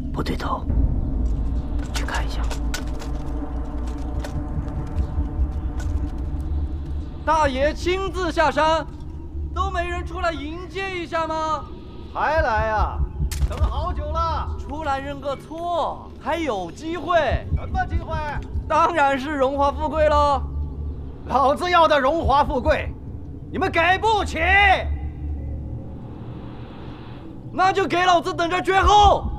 不对头，去看一下。 大爷亲自下山，都没人出来迎接一下吗？ 还来呀？等好久了。 出来认个错，还有机会。 什么机会？ 当然是荣华富贵喽。 老子要的荣华富贵，你们给不起。 那就给老子等着绝后！